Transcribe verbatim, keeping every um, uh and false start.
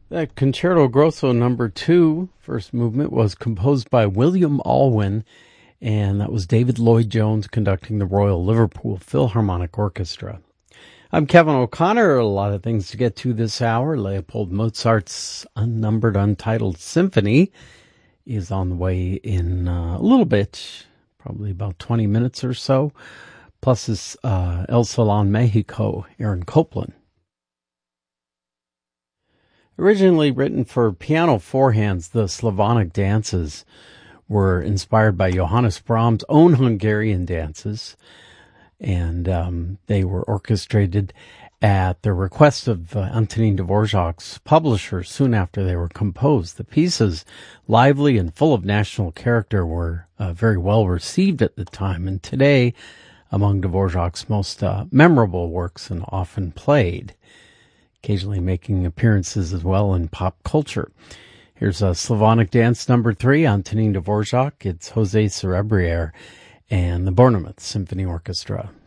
That Concerto Grosso number two, first movement, was composed by William Alwyn, and that was David Lloyd-Jones conducting the Royal Liverpool Philharmonic Orchestra. I'm Kevin O'Connor. A lot of things to get to this hour. Leopold Mozart's unnumbered, untitled symphony is on the way in uh, a little bit, probably about twenty minutes or so. Plus his uh, El Salon Mexico, Aaron Copland. Originally written for piano four hands, the Slavonic dances were inspired by Johannes Brahms' own Hungarian dances, and um, they were orchestrated at the request of uh, Antonin Dvorak's publisher soon after they were composed. The pieces, lively and full of national character, were uh, very well received at the time, and today among Dvorak's most uh, memorable works and often played, occasionally making appearances as well in pop culture. Here's a Slavonic Dance number three, Antonin Dvorak. It's Jose Cerebriere and the Bournemouth Symphony Orchestra.